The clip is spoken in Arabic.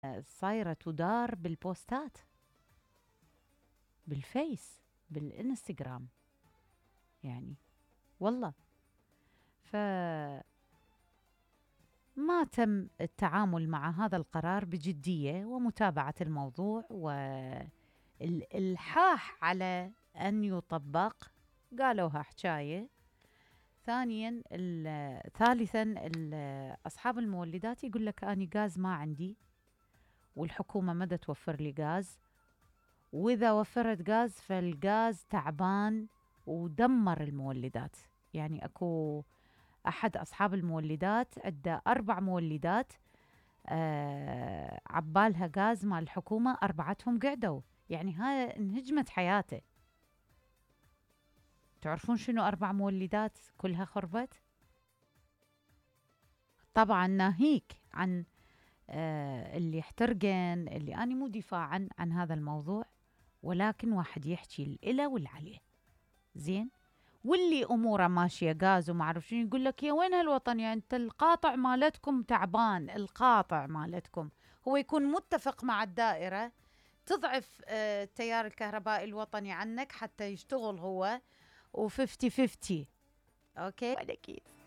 صايرة تدار بالبوستات، بالفيس، بالإنستغرام، يعني والله. فما تم التعامل مع هذا القرار بجدية ومتابعة الموضوع والإلحاح على أن يطبق. قالوها حكاية. ثالثا أصحاب المولدات يقول لك أنا غاز ما عندي، والحكومة ما توفر لي غاز، وإذا وفرت غاز فالغاز تعبان ودمر المولدات. يعني أكو أحد أصحاب المولدات عنده 4 مولدات، عبالها غاز مال الحكومة 4 قعدوا، يعني هاي انهجمت حياته. تعرفون شنو 4 مولدات كلها خربت؟ طبعا ناهيك عن اللي احترقن، اللي أنا مو دفاعا عن هذا الموضوع، ولكن واحد يحكي الإله والعليه زين. واللي اموره ماشيه غاز وما اعرف شنو يقول لك يا وين هالوطن، يعني انت القاطع مالتكم تعبان، القاطع مالتكم هو يكون متفق مع الدائره تضعف التيار الكهربائي الوطني عنك حتى يشتغل هو و50 50. اوكي ولا كيس.